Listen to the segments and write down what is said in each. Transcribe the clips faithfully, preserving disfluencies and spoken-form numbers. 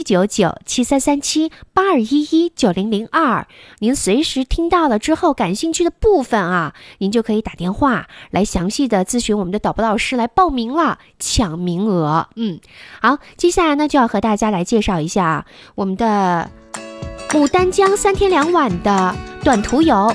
九九七三三七八二一一九零零二。您随时听到了之后感兴趣的部分啊，您就可以打电话来详细的咨询我们的导播老师来报名了，抢名额。嗯，好，接下来呢就要和大家来介绍一下我们的牡丹江三天两晚的短途游。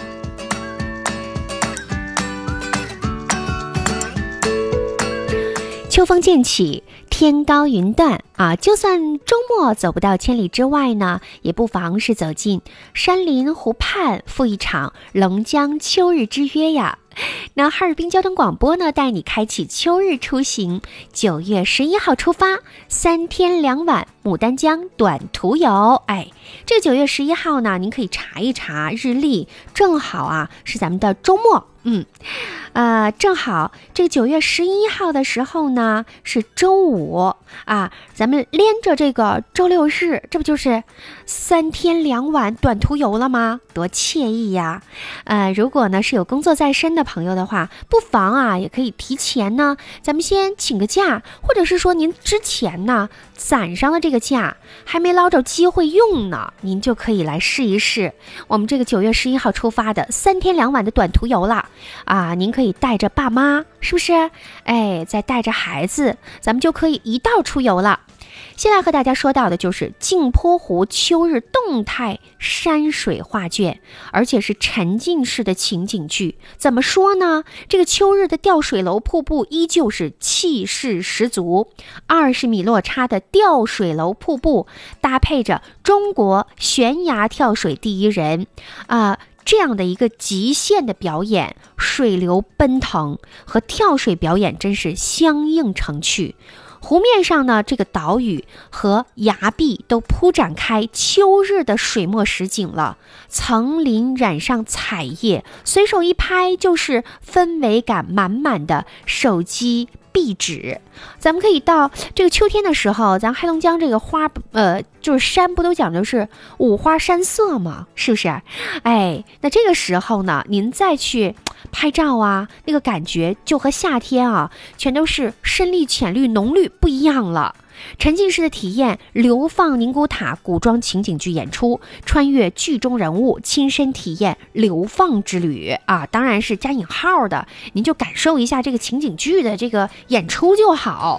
秋风渐起，天高云淡啊，就算周末走不到千里之外呢，也不妨是走进山林湖畔，赴一场龙江秋日之约呀。那哈尔滨交通广播呢，带你开启秋日出行，九月十一号出发，三天两晚牡丹江短途游。哎，这个九月十一号呢，您可以查一查日历，正好啊是咱们的周末。嗯，呃，正好这个九月十一号的时候呢是周五啊，咱们连着这个周六日，这不就是三天两晚短途游了吗？多惬意呀！呃，如果呢是有工作在身的朋友的话，不妨啊也可以提前呢，咱们先请个假，或者是说您之前呢攒上了这个假，还没捞着机会用呢，您就可以来试一试我们这个九月十一号出发的三天两晚的短途游了。啊，您可以带着爸妈，是不是？哎，再带着孩子，咱们就可以一道出游了。现在和大家说到的就是镜泊湖秋日动态山水画卷，而且是沉浸式的情景剧。怎么说呢？这个秋日的吊水楼瀑布依旧是气势十足，二十米落差的吊水楼瀑布搭配着中国悬崖跳水第一人啊。呃这样的一个极限的表演，水流奔腾和跳水表演真是相映成趣。湖面上呢，这个岛屿和崖壁都铺展开秋日的水墨实景了，层林染上彩叶，随手一拍就是氛围感满满的手机壁纸。咱们可以到这个秋天的时候，咱黑龙江这个花呃就是山不都讲究是五花山色吗？是不是？哎，那这个时候呢，您再去拍照啊，那个感觉就和夏天啊全都是深绿浅绿浓绿不一样了。沉浸式的体验流放宁古塔古装情景剧演出，穿越剧中人物，亲身体验流放之旅啊，当然是加引号的，您就感受一下这个情景剧的这个演出就好。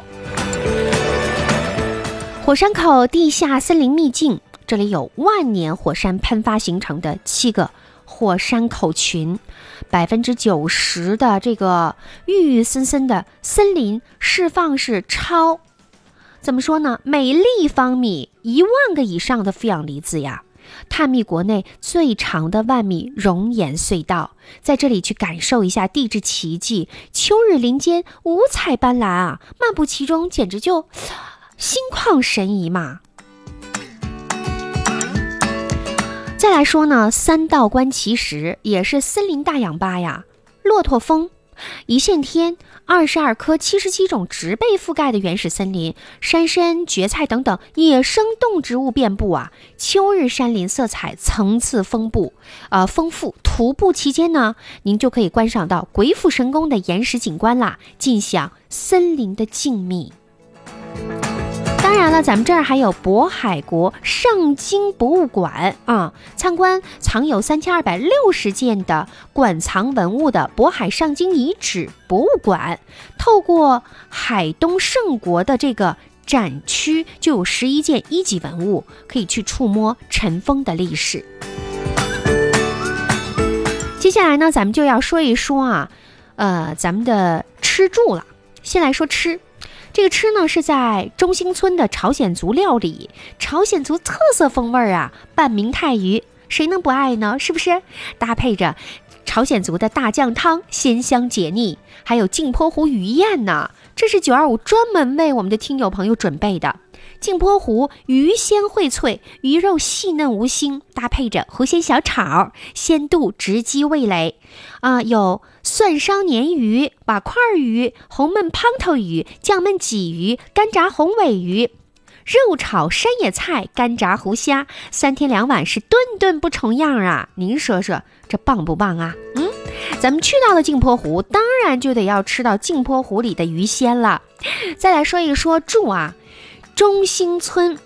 火山口地下森林秘境，这里有万年火山喷发形成的七个火山口群，百分之九十的这个郁郁森森的森林释放是超怎么说呢？每立方米一万个以上的负氧离子呀！探秘国内最长的万米熔岩隧道，在这里去感受一下地质奇迹。秋日林间五彩斑斓啊，漫步其中简直就心旷神怡嘛。再来说呢，三道观奇石也是森林大氧吧呀，骆驼峰。一线天，二十二棵七十七种植被覆盖的原始森林，山参、蕨菜等等野生动植物遍布啊。秋日山林色彩层次丰富，呃丰富。徒步期间呢，您就可以观赏到鬼斧神工的岩石景观啦，尽享森林的静谧。当然了，咱们这儿还有渤海国上京博物馆啊，参观藏有三千二百六十件的馆藏文物的渤海上京遗址博物馆。透过海东胜国的这个展区，就有十一件一级文物，可以去触摸尘封的历史。接下来呢，咱们就要说一说啊，呃，咱们的吃住了。先来说吃。这个吃呢是在中兴村的朝鲜族料理，朝鲜族特色风味啊，拌明太鱼，谁能不爱呢？是不是？搭配着朝鲜族的大酱汤，鲜香解腻，还有镜泊湖鱼宴呢，这是九二五专门为我们的听友朋友准备的。镜泊湖鱼鲜荟脆，鱼肉细嫩无腥，搭配着湖鲜小炒、鲜肚直击味蕾啊、呃，有蒜烧鲶鱼、瓦块鱼、红焖胖头鱼、酱焖鲫鱼、干炸红尾鱼、肉炒山野菜、干炸湖虾，三天两晚是顿顿不重样啊！您说说这棒不棒啊？嗯，咱们去到了镜泊湖，当然就得要吃到镜泊湖里的鱼鲜了。再来说一说住啊。中兴村